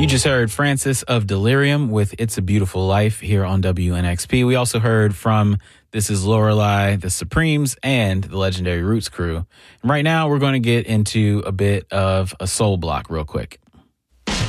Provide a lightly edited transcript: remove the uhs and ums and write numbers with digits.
You just heard Francis of Delirium with It's a Beautiful Life here on WNXP. We also heard from This Is Lorelei, The Supremes, and the legendary Roots Crew. And right now, we're going to get into a bit of a soul block real quick.